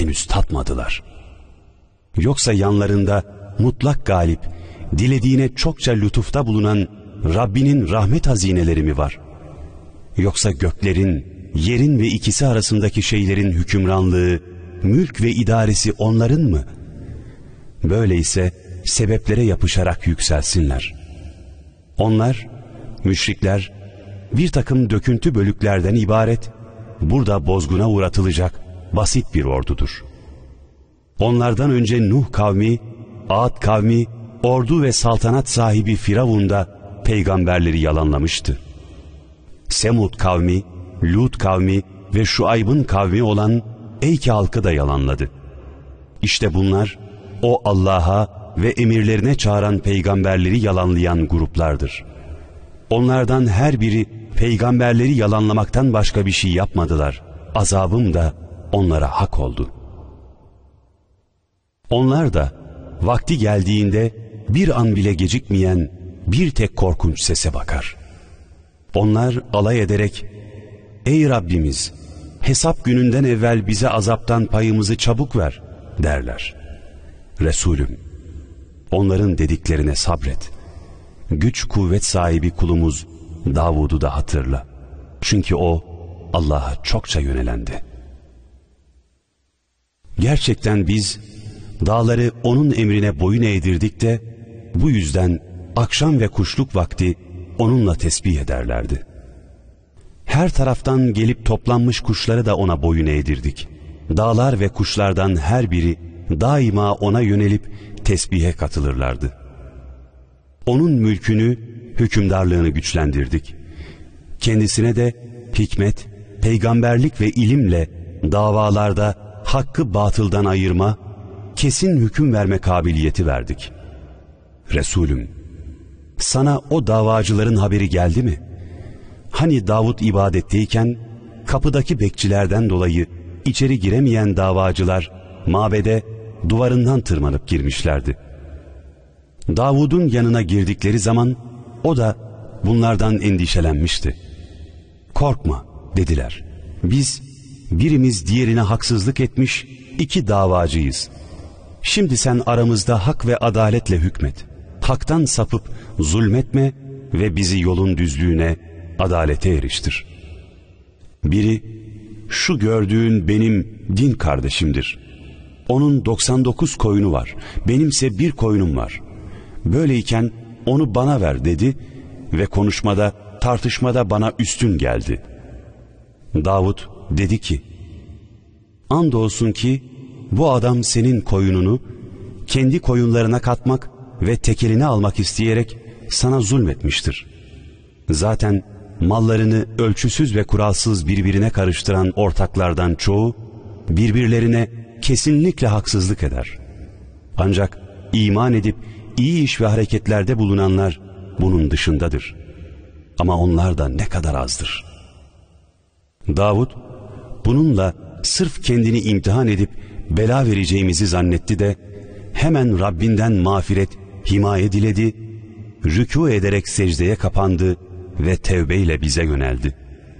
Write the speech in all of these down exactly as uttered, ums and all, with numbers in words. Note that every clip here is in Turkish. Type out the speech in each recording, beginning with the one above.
henüz tatmadılar. Yoksa yanlarında mutlak galip, dilediğine çokça lütufta bulunan Rabbinin rahmet hazineleri mi var? Yoksa göklerin, yerin ve ikisi arasındaki şeylerin hükümranlığı, mülk ve idaresi onların mı? Böyleyse sebeplere yapışarak yükselsinler. Onlar, müşrikler, bir takım döküntü bölüklerden ibaret, burada bozguna uğratılacak basit bir ordudur. Onlardan önce Nuh kavmi, Ad kavmi, ordu ve saltanat sahibi Firavun da peygamberleri yalanlamıştı. Semud kavmi, Lut kavmi ve Şuayb'ın kavmi olan Eyke halkı da yalanladı. İşte bunlar o Allah'a ve emirlerine çağıran peygamberleri yalanlayan gruplardır. Onlardan her biri peygamberleri yalanlamaktan başka bir şey yapmadılar. Azabım da onlara hak oldu. Onlar da vakti geldiğinde bir an bile gecikmeyen bir tek korkunç sese bakar. Onlar alay ederek, "Ey Rabbimiz, hesap gününden evvel bize azaptan payımızı çabuk ver," derler. Resulüm, onların dediklerine sabret. Güç kuvvet sahibi kulumuz Davud'u da hatırla. Çünkü o Allah'a çokça yönelendi. Gerçekten biz dağları onun emrine boyun eğdirdik de bu yüzden akşam ve kuşluk vakti onunla tesbih ederlerdi. Her taraftan gelip toplanmış kuşları da ona boyun eğdirdik. Dağlar ve kuşlardan her biri daima ona yönelip tesbihe katılırlardı. Onun mülkünü, hükümdarlığını güçlendirdik. Kendisine de hikmet, peygamberlik ve ilimle davalarda hakkı batıldan ayırma, kesin hüküm verme kabiliyeti verdik. Resulüm, sana o davacıların haberi geldi mi? Hani Davud ibadetteyken kapıdaki bekçilerden dolayı içeri giremeyen davacılar mabede duvarından tırmanıp girmişlerdi. Davud'un yanına girdikleri zaman o da bunlardan endişelenmişti. "Korkma," dediler. "Biz birimiz diğerine haksızlık etmiş iki davacıyız. Şimdi sen aramızda hak ve adaletle hükmet. Haktan sapıp zulmetme ve bizi yolun düzlüğüne, adalete eriştir." Biri, "Şu gördüğün benim din kardeşimdir. Onun doksan dokuz koyunu var, benimse bir koyunum var. Böyleyken onu bana ver," dedi ve konuşmada, tartışmada bana üstün geldi. Davud dedi ki, "Andolsun ki bu adam senin koyununu kendi koyunlarına katmak ve tekelini almak isteyerek sana zulmetmiştir. Zaten mallarını ölçüsüz ve kuralsız birbirine karıştıran ortaklardan çoğu birbirlerine kesinlikle haksızlık eder. Ancak iman edip iyi iş ve hareketlerde bulunanlar bunun dışındadır. Ama onlar da ne kadar azdır." Davud bununla sırf kendini imtihan edip bela vereceğimizi zannetti de hemen Rabbinden mağfiret, himaye diledi, rükû ederek secdeye kapandı ve tevbeyle bize yöneldi.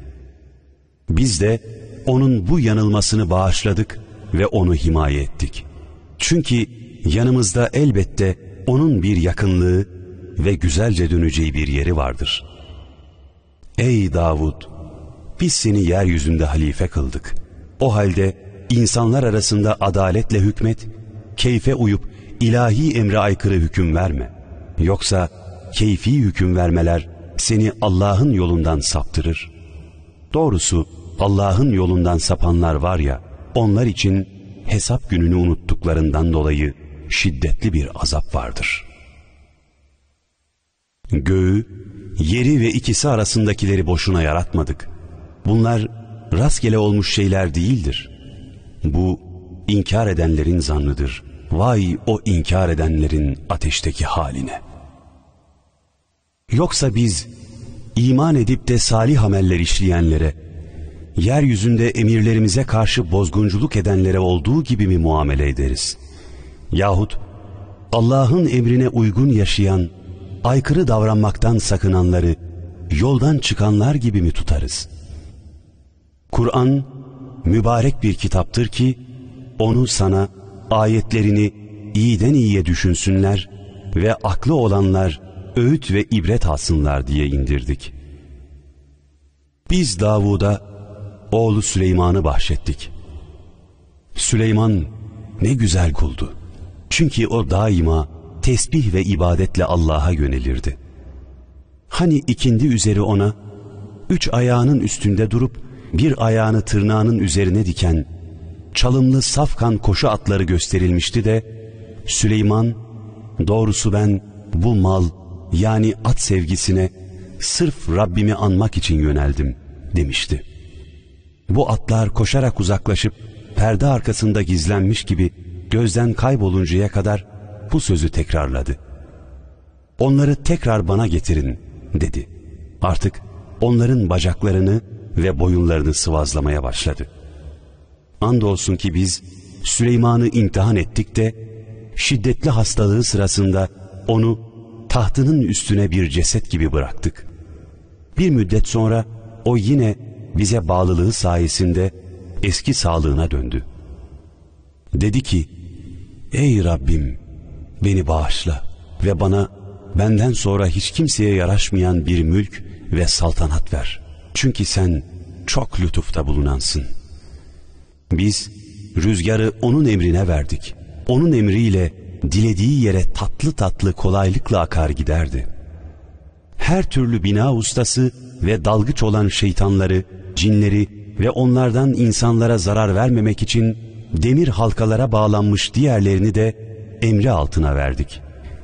Biz de onun bu yanılmasını bağışladık ve onu himaye ettik. Çünkü yanımızda elbette onun bir yakınlığı ve güzelce döneceği bir yeri vardır. "Ey Davud, biz seni yeryüzünde halife kıldık. O halde insanlar arasında adaletle hükmet, keyfe uyup ilahi emre aykırı hüküm verme. Yoksa keyfi hüküm vermeler seni Allah'ın yolundan saptırır. Doğrusu Allah'ın yolundan sapanlar var ya, onlar için hesap gününü unuttuklarından dolayı şiddetli bir azap vardır." Göğü, yeri ve ikisi arasındakileri boşuna yaratmadık. Bunlar rastgele olmuş şeyler değildir. Bu inkar edenlerin zannıdır. Vay o inkar edenlerin ateşteki haline. Yoksa biz iman edip de salih ameller işleyenlere, yeryüzünde emirlerimize karşı bozgunculuk edenlere olduğu gibi mi muamele ederiz? Yahut Allah'ın emrine uygun yaşayan, aykırı davranmaktan sakınanları yoldan çıkanlar gibi mi tutarız? Kur'an mübarek bir kitaptır ki onu sana, ayetlerini iyiden iyiye düşünsünler ve aklı olanlar öğüt ve ibret alsınlar diye indirdik. Biz Davud'a oğlu Süleyman'ı bahşettik. Süleyman ne güzel kuldu. Çünkü o daima tesbih ve ibadetle Allah'a yönelirdi. Hani ikindi üzeri ona, üç ayağının üstünde durup bir ayağını tırnağının üzerine diken, çalımlı safkan koşu atları gösterilmişti de, Süleyman, doğrusu ben bu mal yani at sevgisine sırf Rabbimi anmak için yöneldim demişti. Bu atlar koşarak uzaklaşıp perde arkasında gizlenmiş gibi gözden kayboluncaya kadar bu sözü tekrarladı. Onları tekrar bana getirin dedi. Artık onların bacaklarını ve boyunlarını sıvazlamaya başladı. Andolsun ki biz Süleyman'ı imtihan ettik de şiddetli hastalığı sırasında onu tahtının üstüne bir ceset gibi bıraktık. Bir müddet sonra o yine bize bağlılığı sayesinde eski sağlığına döndü. Dedi ki, ey Rabbim, beni bağışla ve bana benden sonra hiç kimseye yaraşmayan bir mülk ve saltanat ver. Çünkü sen çok lütufta bulunansın. Biz rüzgarı onun emrine verdik. Onun emriyle dilediği yere tatlı tatlı kolaylıkla akar giderdi. Her türlü bina ustası ve dalgıç olan şeytanları, cinleri ve onlardan insanlara zarar vermemek için demir halkalara bağlanmış diğerlerini de emri altına verdik.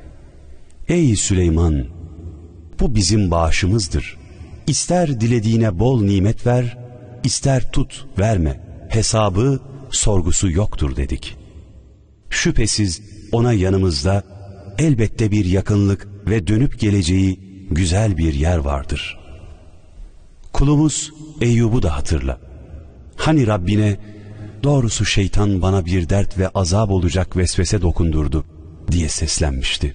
Ey Süleyman! Bu bizim bağışımızdır. İster dilediğine bol nimet ver, ister tut verme. Hesabı, sorgusu yoktur dedik. Şüphesiz ona yanımızda elbette bir yakınlık ve dönüp geleceği güzel bir yer vardır. Kulumuz Eyyub'u da hatırla. Hani Rabbine, doğrusu şeytan bana bir dert ve azap olacak vesvese dokundurdu diye seslenmişti.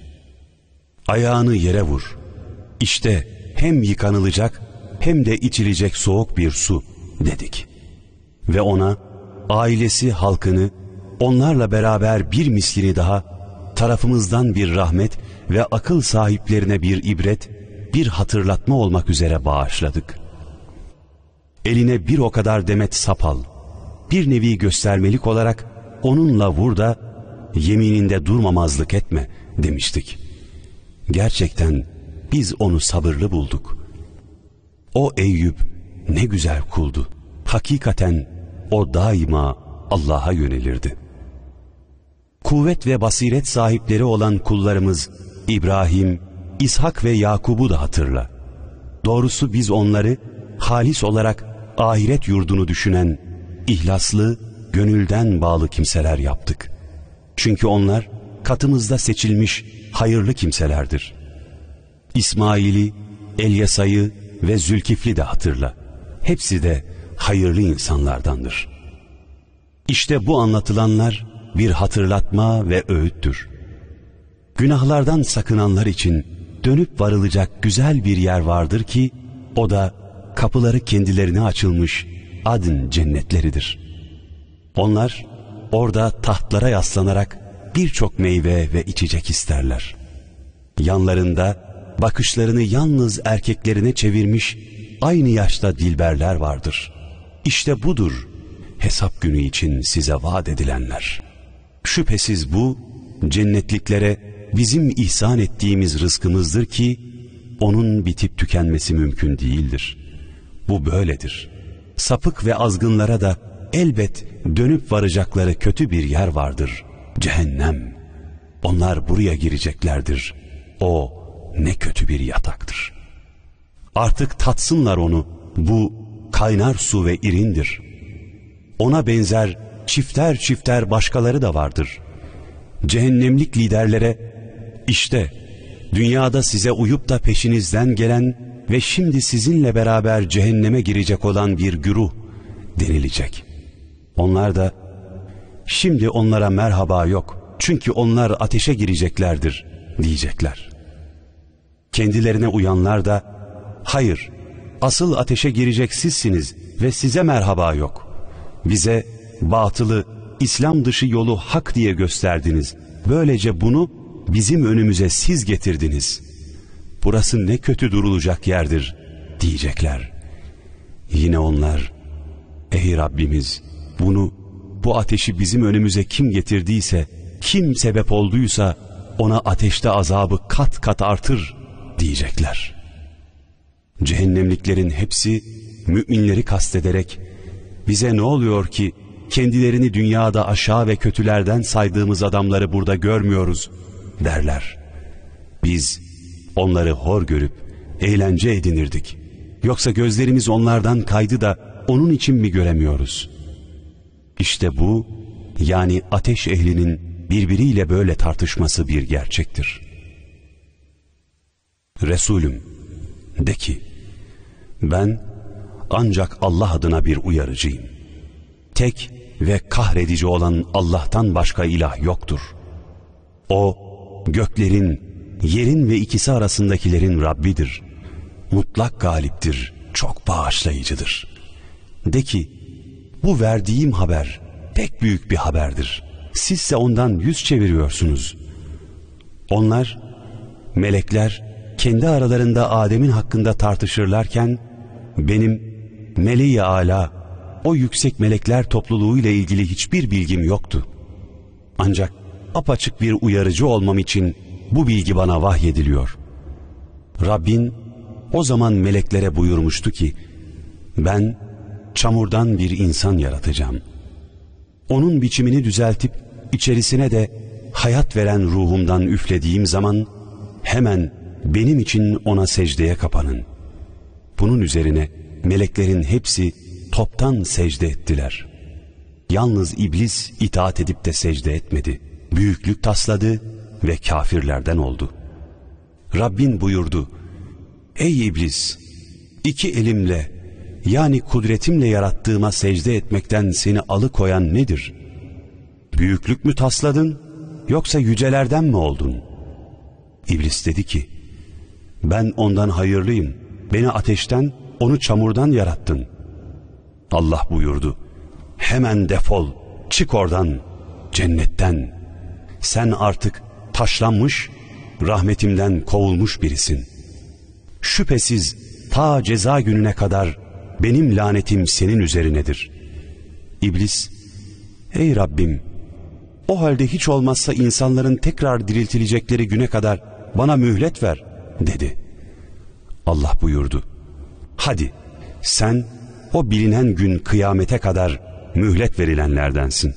Ayağını yere vur. İşte hem yıkanılacak hem de içilecek soğuk bir su dedik. Ve ona ailesi halkını onlarla beraber bir mislini daha tarafımızdan bir rahmet ve akıl sahiplerine bir ibret, bir hatırlatma olmak üzere bağışladık. Eline bir o kadar demet sap al, bir nevi göstermelik olarak onunla vur da yemininde durmamazlık etme demiştik. Gerçekten biz onu sabırlı bulduk. O Eyüp ne güzel kuldu. Hakikaten o daima Allah'a yönelirdi. Kuvvet ve basiret sahipleri olan kullarımız İbrahim, İshak ve Yakub'u da hatırla. Doğrusu biz onları halis olarak ahiret yurdunu düşünen, ihlaslı, gönülden bağlı kimseler yaptık. Çünkü onlar katımızda seçilmiş hayırlı kimselerdir. İsmail'i, Elyasa'yı ve Zülkifli de hatırla. Hepsi de hayırlı insanlardandır. İşte bu anlatılanlar bir hatırlatma ve öğüttür. Günahlardan sakınanlar için dönüp varılacak güzel bir yer vardır ki, o da kapıları kendilerine açılmış adn cennetleridir. Onlar orada tahtlara yaslanarak birçok meyve ve içecek isterler. Yanlarında bakışlarını yalnız erkeklerine çevirmiş aynı yaşta dilberler vardır. İşte budur hesap günü için size vaat edilenler. Şüphesiz bu cennetliklere bizim ihsan ettiğimiz rızkımızdır ki onun bitip tükenmesi mümkün değildir. Bu böyledir. Sapık ve azgınlara da elbet dönüp varacakları kötü bir yer vardır. Cehennem. Onlar buraya gireceklerdir. O ne kötü bir yataktır. Artık tatsınlar onu. Bu kaynar su ve irindir. Ona benzer çifter çifter başkaları da vardır. Cehennemlik liderlere, işte dünyada size uyup da peşinizden gelen ve şimdi sizinle beraber cehenneme girecek olan bir güruh denilecek. Onlar da, şimdi onlara merhaba yok, çünkü onlar ateşe gireceklerdir diyecekler. Kendilerine uyanlar da, hayır, asıl ateşe girecek sizsiniz ve size merhaba yok. Bize batılı İslam dışı yolu hak diye gösterdiniz. Böylece bunu bizim önümüze siz getirdiniz. Burası ne kötü durulacak yerdir diyecekler. Yine onlar, ey Rabbimiz, bunu, bu ateşi bizim önümüze kim getirdiyse, kim sebep olduysa ona ateşte azabı kat kat artır diyecekler. Cehennemliklerin hepsi müminleri kastederek, bize ne oluyor ki kendilerini dünyada aşağı ve kötülerden saydığımız adamları burada görmüyoruz derler. Biz onları hor görüp eğlence edinirdik. Yoksa gözlerimiz onlardan kaydı da onun için mi göremiyoruz? İşte bu, yani ateş ehlinin birbiriyle böyle tartışması bir gerçektir. Resulüm, de ki, ben ancak Allah adına bir uyarıcıyım. Tek ve kahredici olan Allah'tan başka ilah yoktur. O, göklerin, yerin ve ikisi arasındakilerin Rabbidir. Mutlak galiptir, çok bağışlayıcıdır. De ki, bu verdiğim haber pek büyük bir haberdir. Sizse ondan yüz çeviriyorsunuz. Onlar, melekler, kendi aralarında Adem'in hakkında tartışırlarken, benim meleği âlâ, o yüksek melekler topluluğuyla ilgili hiçbir bilgim yoktu. Ancak apaçık bir uyarıcı olmam için bu bilgi bana vahyediliyor. Rabbin o zaman meleklere buyurmuştu ki, ben çamurdan bir insan yaratacağım. Onun biçimini düzeltip içerisine de hayat veren ruhumdan üflediğim zaman hemen benim için ona secdeye kapanın. Bunun üzerine meleklerin hepsi toptan secde ettiler. Yalnız iblis itaat edip de secde etmedi. Büyüklük tasladı ve kafirlerden oldu. Rabbin buyurdu, ey iblis, iki elimle, yani kudretimle yarattığıma secde etmekten seni alıkoyan nedir? Büyüklük mü tasladın, yoksa yücelerden mi oldun? İblis dedi ki, ben ondan hayırlıyım, beni ateşten, onu çamurdan yarattın. Allah buyurdu, hemen defol, çık oradan, cennetten. Sen artık taşlanmış, rahmetimden kovulmuş birisin. Şüphesiz ta ceza gününe kadar benim lanetim senin üzerinedir. İblis, ey Rabbim, o halde hiç olmazsa insanların tekrar diriltilecekleri güne kadar bana mühlet ver, dedi. Allah buyurdu, hadi sen o bilinen gün kıyamete kadar mühlet verilenlerdensin.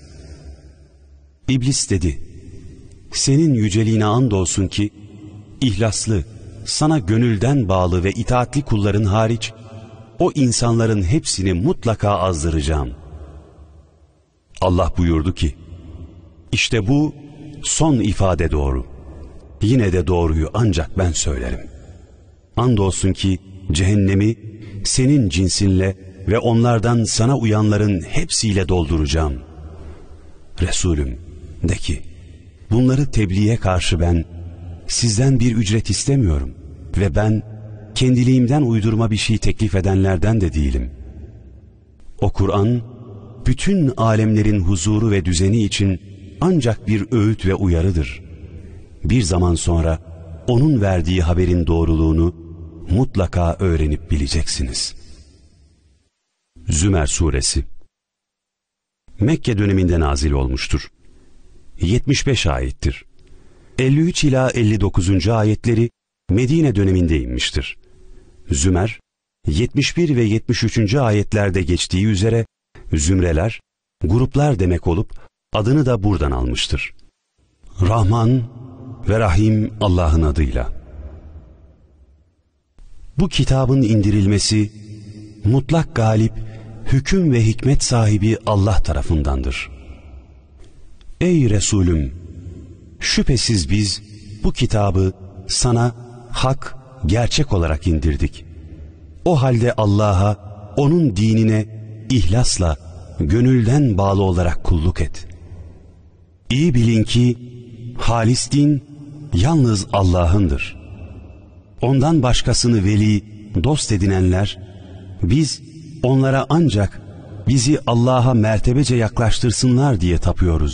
İblis dedi, senin yüceliğine andolsun ki, ihlaslı, sana gönülden bağlı ve itaatli kulların hariç, o insanların hepsini mutlaka azdıracağım. Allah buyurdu ki, işte bu son ifade doğru. Yine de doğruyu ancak ben söylerim. Andolsun ki cehennemi senin cinsinle ve onlardan sana uyanların hepsiyle dolduracağım. Resulüm, de ki, bunları tebliğe karşı ben sizden bir ücret istemiyorum ve ben kendiliğimden uydurma bir şey teklif edenlerden de değilim. O Kur'an, bütün alemlerin huzuru ve düzeni için ancak bir öğüt ve uyarıdır. Bir zaman sonra onun verdiği haberin doğruluğunu mutlaka öğrenip bileceksiniz. Zümer Suresi Mekke döneminde nazil olmuştur. yetmiş beş ayettir. elli üç ila elli dokuzuncu ayetleri Medine döneminde inmiştir. Zümer, yetmiş bir ve yetmiş üçüncü ayetlerde geçtiği üzere zümreler, gruplar demek olup adını da buradan almıştır. Rahman ve Rahim Allah'ın adıyla. Bu kitabın indirilmesi mutlak galip, hüküm ve hikmet sahibi Allah tarafındandır. Ey Resulüm! Şüphesiz biz bu kitabı sana hak, gerçek olarak indirdik. O halde Allah'a, onun dinine ihlasla, gönülden bağlı olarak kulluk et. İyi bilin ki halis din yalnız Allah'ındır. Ondan başkasını veli, dost edinenler, biz onlara ancak bizi Allah'a mertebece yaklaştırsınlar diye tapıyoruz.